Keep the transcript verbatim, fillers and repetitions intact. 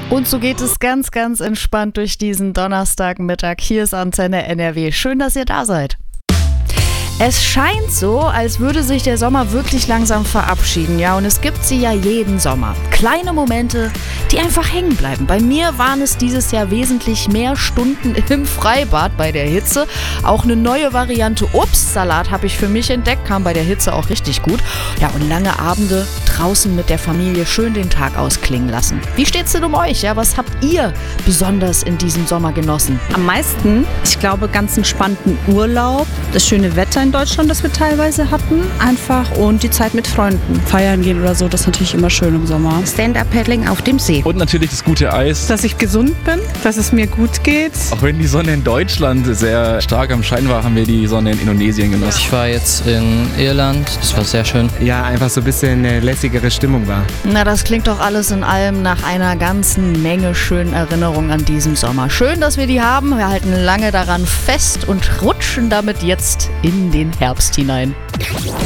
Und so geht es ganz, ganz entspannt durch diesen Donnerstagmittag. Hier ist Antenne N R W. Schön, dass ihr da seid. Es scheint so, als würde sich der Sommer wirklich langsam verabschieden, ja, und es gibt sie ja jeden Sommer. Kleine Momente, die einfach hängen bleiben. Bei mir waren es dieses Jahr wesentlich mehr Stunden im Freibad bei der Hitze. Auch eine neue Variante Obstsalat habe ich für mich entdeckt, kam bei der Hitze auch richtig gut. Ja, und lange Abende draußen mit der Familie schön den Tag ausklingen lassen. Wie steht's denn um euch? Ja, was habt ihr besonders in diesem Sommer genossen? Am meisten, ich glaube, ganz entspannten Urlaub, das schöne Wetter in Deutschland, das wir teilweise hatten, einfach, und die Zeit mit Freunden. Feiern gehen oder so, das ist natürlich immer schön im Sommer. Stand-Up-Paddling auf dem See. Und natürlich das gute Eis. Dass ich gesund bin, dass es mir gut geht. Auch wenn die Sonne in Deutschland sehr stark am Schein war, haben wir die Sonne in Indonesien genossen. Ich war jetzt in Irland, das war sehr schön. Ja, einfach so ein bisschen eine lässigere Stimmung war. Na, das klingt doch alles in allem nach einer ganzen Menge schönen Erinnerungen an diesem Sommer. Schön, dass wir die haben. Wir halten lange daran fest und rutschen damit jetzt in den Herbst hinein.